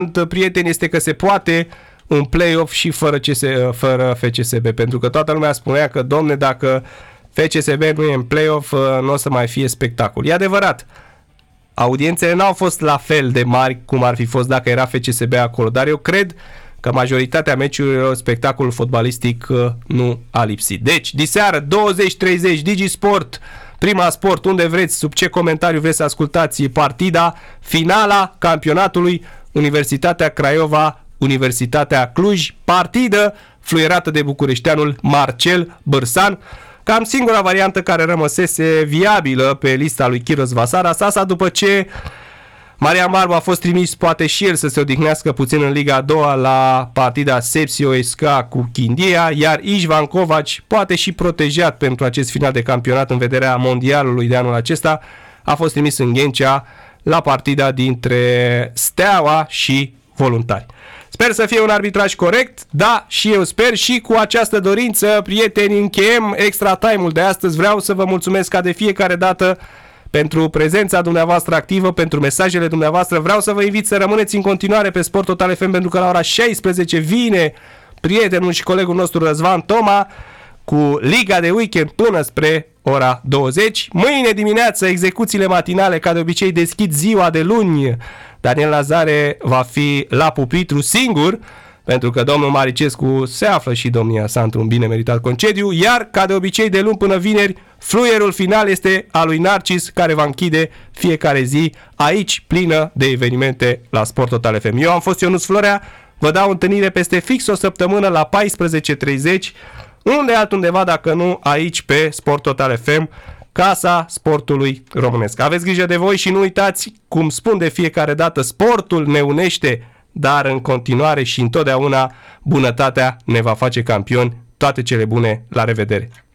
prieteni, este că se poate un play-off și fără FCSB, pentru că toată lumea spunea că, domne, dacă FCSB nu e în play-off, nu o să mai fie spectacol. E adevărat, audiențele n-au fost la fel de mari cum ar fi fost dacă era FCSB acolo, dar eu cred că majoritatea meciurilor, spectacolul fotbalistic nu a lipsit. Deci, diseară, 20:30, DigiSport, Prima Sport, unde vreți, sub ce comentariu vreți să ascultați partida, finala campionatului, Universitatea Craiova, Universitatea Cluj, partidă fluierată de bucureșteanul Marcel Bărsan. Cam singura variantă care rămăsese viabilă pe lista lui Chiros Vasara, asta după ce Marian Barbu a fost trimis poate și el să se odihnească puțin în Liga a doua la partida Sepsio SK cu Chindia, iar Ișvan Covac, poate și protejat pentru acest final de campionat în vederea mondialului de anul acesta, a fost trimis în Ghencea la partida dintre Steaua și Voluntari. Sper să fie un arbitraj corect, da, și eu sper, și cu această dorință, prieteni, încheiem extra time-ul de astăzi. Vreau să vă mulțumesc ca de fiecare dată pentru prezența dumneavoastră activă, pentru mesajele dumneavoastră. Vreau să vă invit să rămâneți în continuare pe Sport Total FM, pentru că la ora 16 vine prietenul și colegul nostru Răzvan Toma cu Liga de Weekend până spre ora 20. Mâine dimineață, execuțiile matinale, ca de obicei, deschid ziua de luni. Daniel Lazare va fi la pupitru singur, pentru că domnul Maricescu se află și domnia sa într-un bine meritat concediu, iar, ca de obicei, de luni până vineri, fluierul final este al lui Narcis, care va închide fiecare zi aici, plină de evenimente la Sport Total FM. Eu am fost Ionuț Florea, vă dau întâlnire peste fix o săptămână la 14:30, unde altundeva dacă nu aici pe Sport Total FM, Casa Sportului Românesc. Aveți grijă de voi și nu uitați, cum spun de fiecare dată, sportul ne unește, dar în continuare și întotdeauna bunătatea ne va face campioni. Toate cele bune, la revedere!